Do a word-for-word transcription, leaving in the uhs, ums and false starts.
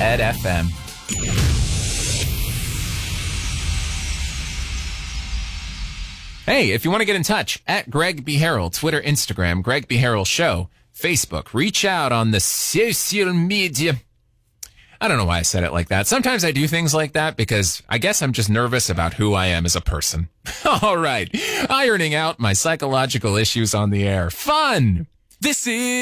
Head F M. Hey, if you want to get in touch, at Greg B. Harrell, Twitter, Instagram, Greg B. Harrell Show, Facebook. Reach out on the social media. I don't know why I said it like that. Sometimes I do things like that because I guess I'm just nervous about who I am as a person. All right. Ironing out my psychological issues on the air. Fun. This is